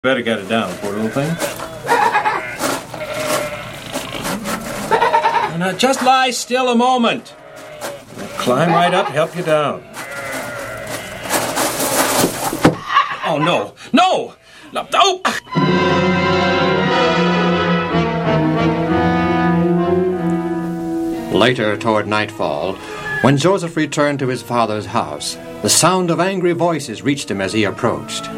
Better get it down, poor little thing. Now, just lie still a moment. I'll climb right up, help you down. Oh, no. No! No! Oh! Later, toward nightfall, when Joseph returned to his father's house, the sound of angry voices reached him as he approached.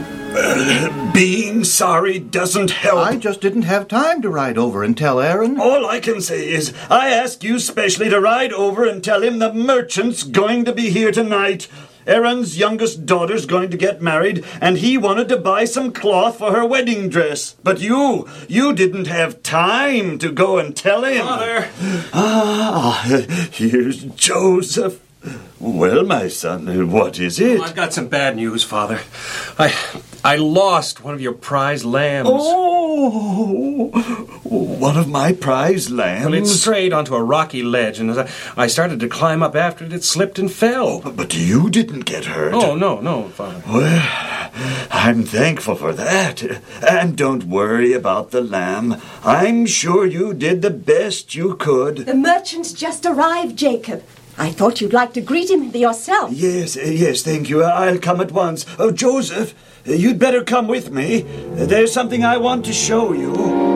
Being sorry doesn't help. I just didn't have time to ride over and tell Aaron. All I can say is I asked you specially to ride over and tell him the merchant's going to be here tonight. Aaron's youngest daughter's going to get married, and he wanted to buy some cloth for her wedding dress. But you didn't have time to go and tell him. Father! Here's Joseph. Well, my son, what is it? I've got some bad news, Father. I lost one of your prize lambs. Oh, one of my prize lambs? Well, it strayed onto a rocky ledge, and as I started to climb up after it, it slipped and fell. But you didn't get hurt. Oh, no, Father. Well, I'm thankful for that. And don't worry about the lamb. I'm sure you did the best you could. The merchant's just arrived, Jacob. I thought you'd like to greet him yourself. Yes, thank you. I'll come at once. Oh, Joseph, you'd better come with me. There's something I want to show you.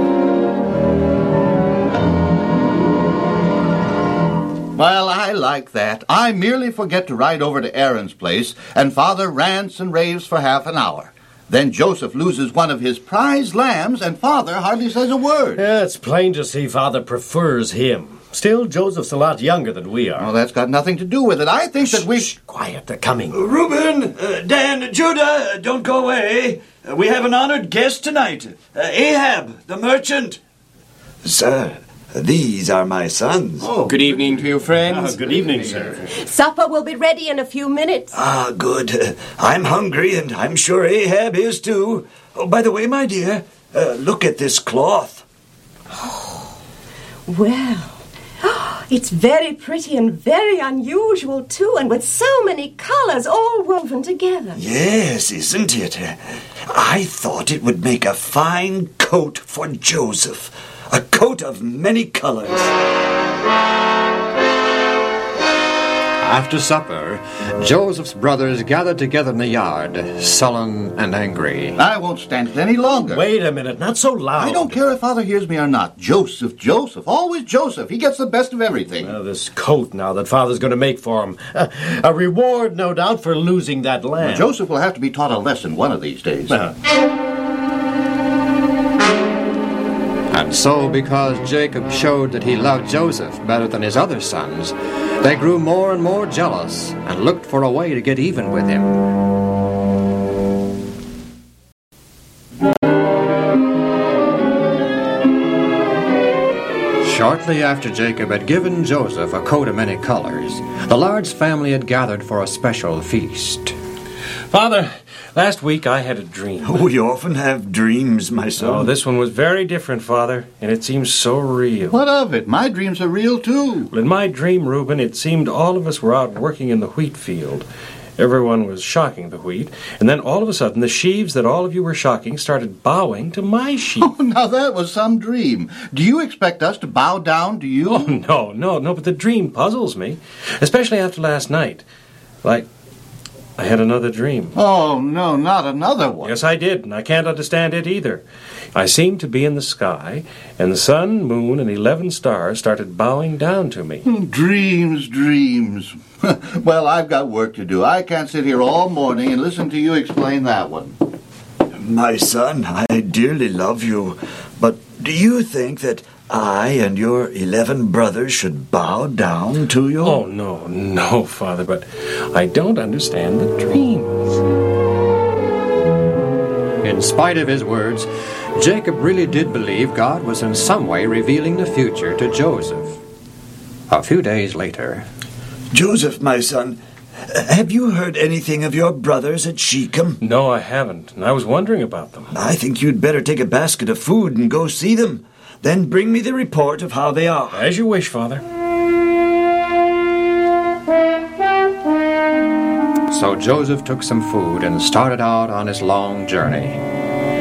Well, I like that. I merely forget to ride over to Aaron's place, and Father rants and raves for half an hour. Then Joseph loses one of his prize lambs, and Father hardly says a word. Yeah, it's plain to see Father prefers him. Still, Joseph's a lot younger than we are. Well, that's got nothing to do with it. I think that we... Shh, quiet, they're coming. Reuben, Dan, Judah, don't go away. We have an honored guest tonight. Ahab, the merchant. Sir, these are my sons. Oh, good evening to you, friends. Good evening, sir. Supper will be ready in a few minutes. Ah, good. I'm hungry, and I'm sure Ahab is too. Oh, by the way, my dear, look at this cloth. Well, it's very pretty and very unusual, too, and with so many colors all woven together. Yes, isn't it? I thought it would make a fine coat for Joseph. A coat of many colors. After supper, Joseph's brothers gathered together in the yard, sullen and angry. I won't stand it any longer. Wait a minute, not so loud. I don't care if Father hears me or not. Joseph, always Joseph. He gets the best of everything. This coat now that Father's going to make for him. A reward, no doubt, for losing that lamb. Well, Joseph will have to be taught a lesson one of these days. And so, because Jacob showed that he loved Joseph better than his other sons, they grew more and more jealous and looked for a way to get even with him. Shortly after Jacob had given Joseph a coat of many colors, the large family had gathered for a special feast. Father, last week I had a dream. We often have dreams, my son. Oh, this one was very different, Father, and it seems so real. What of it? My dreams are real, too. Well, in my dream, Reuben, it seemed all of us were out working in the wheat field. Everyone was shocking the wheat, and then all of a sudden the sheaves that all of you were shocking started bowing to my sheaf. Oh, now that was some dream. Do you expect us to bow down to you? Oh, no, but the dream puzzles me, especially after last night. Like, I had another dream. Oh, no, not another one. Yes, I did, and I can't understand it either. I seemed to be in the sky, and the sun, moon, and 11 stars started bowing down to me. Dreams. Well, I've got work to do. I can't sit here all morning and listen to you explain that one. My son, I dearly love you, but do you think that I and your 11 brothers should bow down to you? Oh, no, Father, but I don't understand the dreams. In spite of his words, Jacob really did believe God was in some way revealing the future to Joseph. A few days later... Joseph, my son, have you heard anything of your brothers at Shechem? No, I haven't, and I was wondering about them. I think you'd better take a basket of food and go see them. Then bring me the report of how they are. As you wish, Father. So Joseph took some food and started out on his long journey.